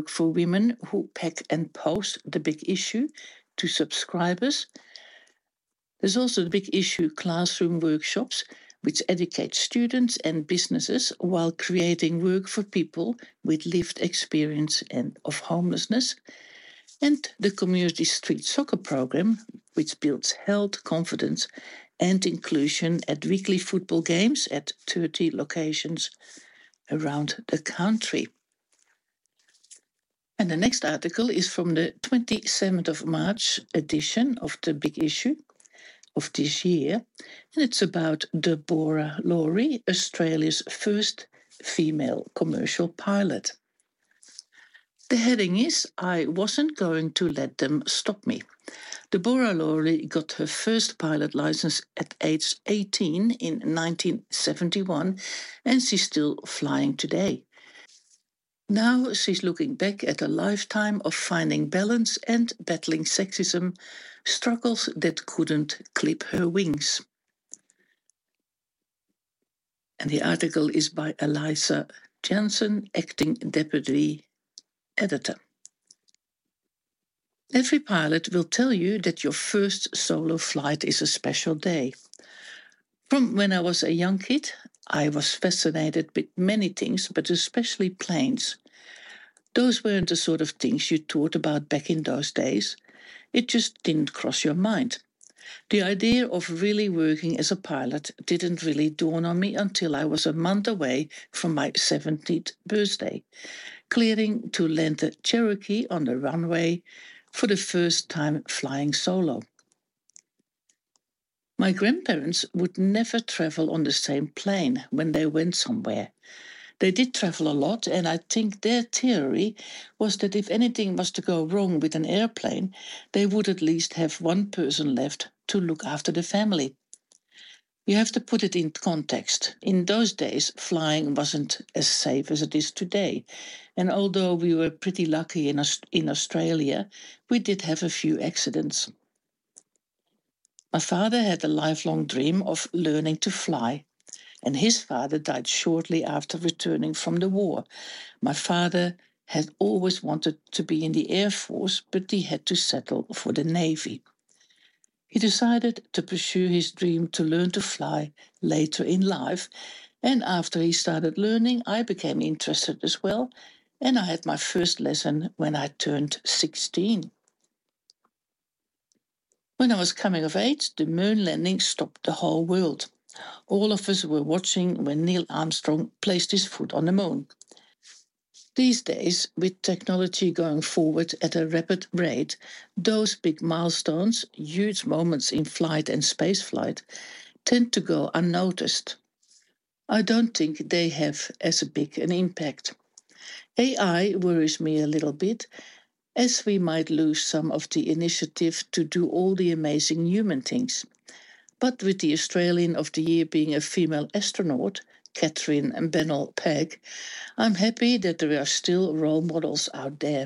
work for women who pack and post the Big Issue to subscribers. There's also the Big Issue classroom workshops, which educate students and businesses while creating work for people with lived experience and of homelessness. And the Community Street Soccer program, which builds health, confidence, and inclusion at weekly football games at 30 locations around the country. And the next article is from the 27th of March edition of the Big Issue of this year, and it's about Deborah Lawrie, Australia's first female commercial pilot. The heading is, I wasn't going to let them stop me. Deborah Lawrie got her first pilot license at age 18 in 1971, and she's still flying today. Now she's looking back at a lifetime of finding balance and battling sexism, struggles that couldn't clip her wings. And the article is by Eliza Jansen, acting deputy editor. Every pilot will tell you that your first solo flight is a special day. From when I was a young kid, I was fascinated with many things, but especially planes. Those weren't the sort of things you thought about back in those days. It just didn't cross your mind. The idea of really working as a pilot didn't really dawn on me until I was a month away from my 17th birthday, clearing to land the Cherokee on the runway for the first time flying solo. My grandparents would never travel on the same plane when they went somewhere. They did travel a lot, and I think their theory was that if anything was to go wrong with an airplane, they would at least have one person left to look after the family. You have to put it in context. In those days, flying wasn't as safe as it is today, and although we were pretty lucky in Australia, we did have a few accidents. My father had a lifelong dream of learning to fly, and his father died shortly after returning from the war. My father had always wanted to be in the Air Force, but he had to settle for the Navy. He decided to pursue his dream to learn to fly later in life, and after he started learning, I became interested as well, and I had my first lesson when I turned 16. When I was coming of age, the moon landing stopped the whole world. All of us were watching when Neil Armstrong placed his foot on the moon. These days, with technology going forward at a rapid rate, those big milestones, huge moments in flight and spaceflight, tend to go unnoticed. I don't think they have as big an impact. AI worries me a little bit, as we might lose some of the initiative to do all the amazing human things. But with the Australian of the Year being a female astronaut, Catherine Bennell Pegg, I'm happy that there are still role models out there.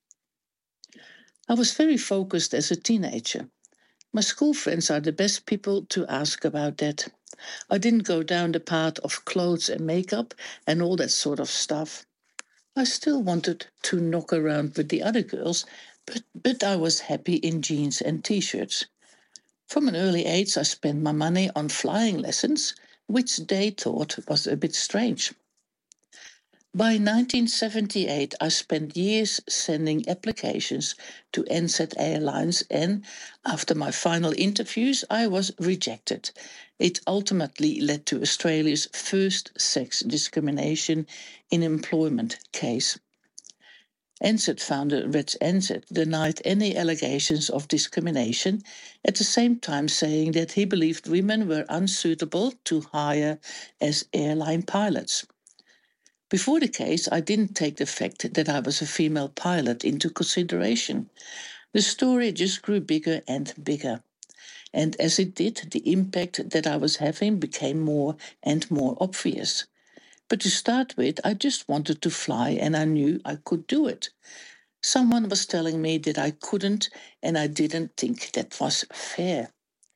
I was very focused as a teenager. My school friends are the best people to ask about that. I didn't go down the path of clothes and makeup and all that sort of stuff. I still wanted to knock around with the other girls, but I was happy in jeans and t-shirts. From an early age, I spent my money on flying lessons, which they thought was a bit strange. By 1978, I spent years sending applications to NZ Airlines, and after my final interviews, I was rejected. It ultimately led to Australia's first sex discrimination in employment case. NZ founder Reg NZ denied any allegations of discrimination, at the same time saying that he believed women were unsuitable to hire as airline pilots. Before the case, I didn't take the fact that I was a female pilot into consideration. The story just grew bigger and bigger. And as it did, the impact that I was having became more and more obvious. But to start with, I just wanted to fly and I knew I could do it. Someone was telling me that I couldn't, and I didn't think that was fair.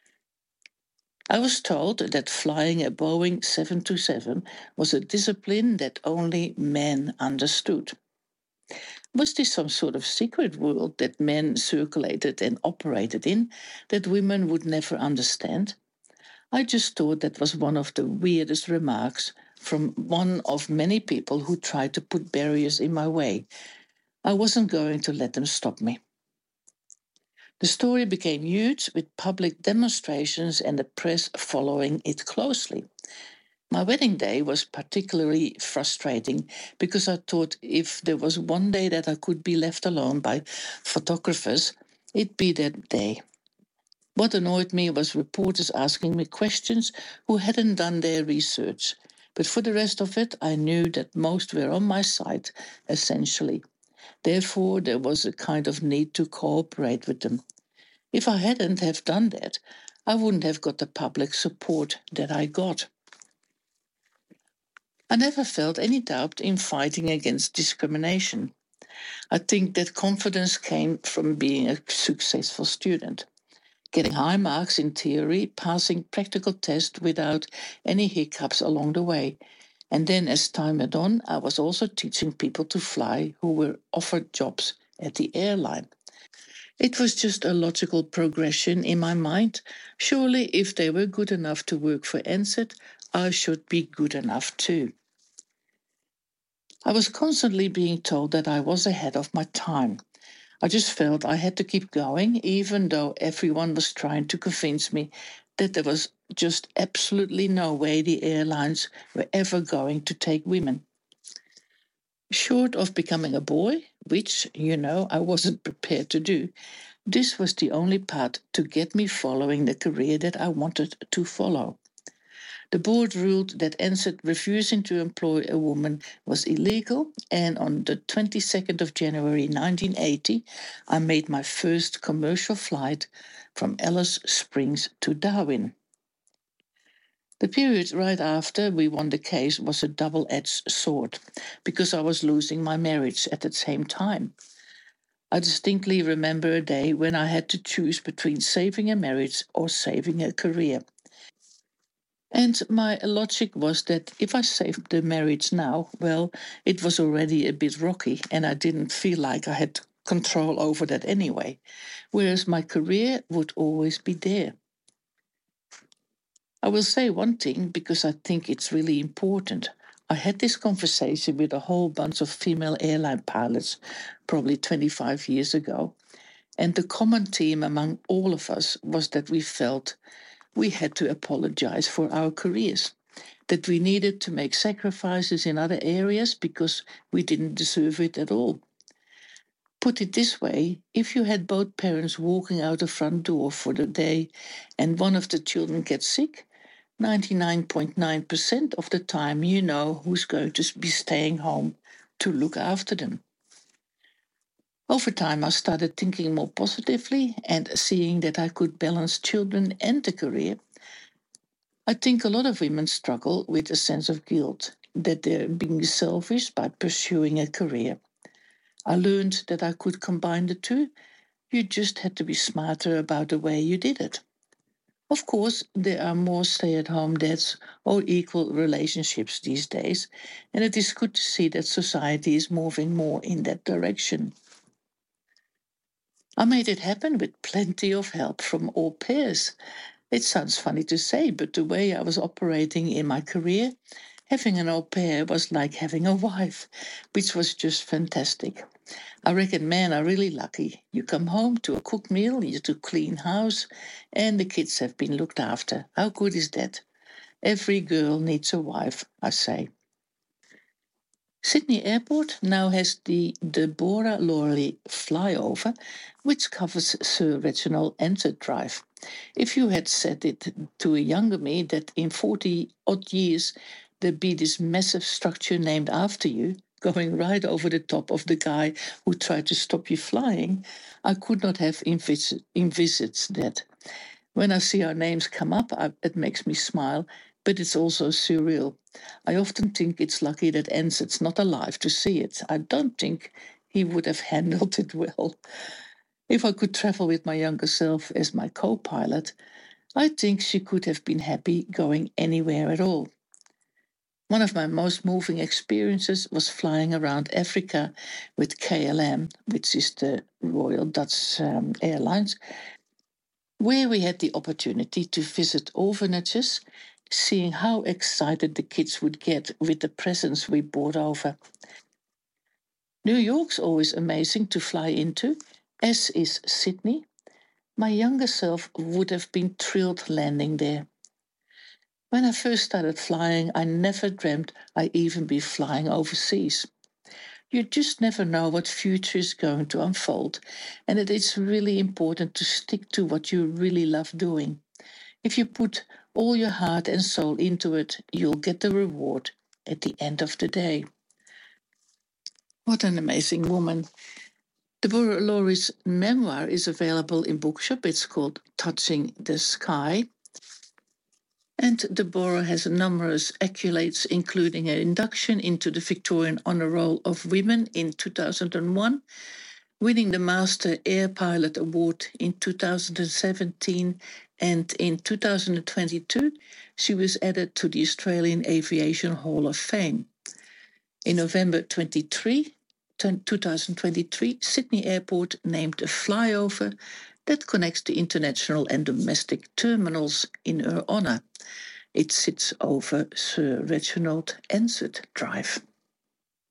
I was told that flying a Boeing 727 was a discipline that only men understood. Was this some sort of secret world that men circulated and operated in that women would never understand? I just thought that was one of the weirdest remarks from one of many people who tried to put barriers in my way. I wasn't going to let them stop me. The story became huge with public demonstrations and the press following it closely. My wedding day was particularly frustrating because I thought if there was one day that I could be left alone by photographers, it'd be that day. What annoyed me was reporters asking me questions who hadn't done their research. But for the rest of it, I knew that most were on my side, essentially. Therefore, there was a kind of need to cooperate with them. If I hadn't have done that, I wouldn't have got the public support that I got. I never felt any doubt in fighting against discrimination. I think that confidence came from being a successful student, getting high marks in theory, passing practical tests without any hiccups along the way. And then as time went on, I was also teaching people to fly who were offered jobs at the airline. It was just a logical progression in my mind. Surely, if they were good enough to work for NSET, I should be good enough too. I was constantly being told that I was ahead of my time. I just felt I had to keep going, even though everyone was trying to convince me that there was just absolutely no way the airlines were ever going to take women. Short of becoming a boy, which, I wasn't prepared to do, this was the only path to get me following the career that I wanted to follow. The board ruled that NSET refusing to employ a woman was illegal, and on the 22nd of January 1980, I made my first commercial flight from Alice Springs to Darwin. The period right after we won the case was a double-edged sword, because I was losing my marriage at the same time. I distinctly remember a day when I had to choose between saving a marriage or saving a career. And my logic was that if I saved the marriage now, well, it was already a bit rocky and I didn't feel like I had control over that anyway, whereas my career would always be there. I will say one thing because I think it's really important. I had this conversation with a whole bunch of female airline pilots probably 25 years ago, and the common theme among all of us was that we felt we had to apologize for our careers, that we needed to make sacrifices in other areas because we didn't deserve it at all. Put it this way, if you had both parents walking out the front door for the day and one of the children gets sick, 99.9% of the time you know who's going to be staying home to look after them. Over time, I started thinking more positively and seeing that I could balance children and the career. I think a lot of women struggle with a sense of guilt that they're being selfish by pursuing a career. I learned that I could combine the two. You just had to be smarter about the way you did it. Of course, there are more stay at home dads or equal relationships these days, and it is good to see that society is moving more in that direction. I made it happen with plenty of help from au pairs. It sounds funny to say, but the way I was operating in my career, having an au pair was like having a wife, which was just fantastic. I reckon men are really lucky. You come home to a cooked meal, you to clean house, and the kids have been looked after. How good is that? Every girl needs a wife, I say. Sydney Airport now has the Deborah Lorley flyover, which covers Sir Reginald Ansett Drive. If you had said it to a younger me that in 40 odd years there'd be this massive structure named after you, going right over the top of the guy who tried to stop you flying, I could not have envisaged that. When I see our names come up, it makes me smile, but it's also surreal. I often think it's lucky that Anset's not alive to see it. I don't think he would have handled it well. If I could travel with my younger self as my co pilot, I think she could have been happy going anywhere at all. One of my most moving experiences was flying around Africa with KLM, which is the Royal Dutch Airlines, where we had the opportunity to visit orphanages, seeing how excited the kids would get with the presents we brought over. New York's always amazing to fly into, as is Sydney. My younger self would have been thrilled landing there. When I first started flying, I never dreamt I'd even be flying overseas. You just never know what future is going to unfold, and it is really important to stick to what you really love doing. If you put all your heart and soul into it, you'll get the reward at the end of the day. What an amazing woman. Deborah Lorry's memoir is available in Bookshop. It's called Touching the Sky. And Deborah has numerous accolades, including an induction into the Victorian Honour Roll of Women in 2001, winning the Master Air Pilot Award in 2017, and in 2022, she was added to the Australian Aviation Hall of Fame. In November 2023, Sydney Airport named a flyover that connects the international and domestic terminals in her honour. It sits over Sir Reginald Ansett Drive.